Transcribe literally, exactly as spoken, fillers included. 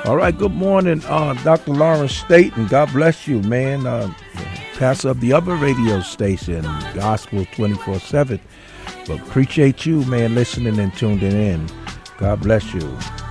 All right, good morning, uh, Doctor Lawrence Staten. God bless you, man. Uh, pastor of the other radio station, Gospel twenty-four seven. But appreciate you, man, listening and tuning in. God bless you.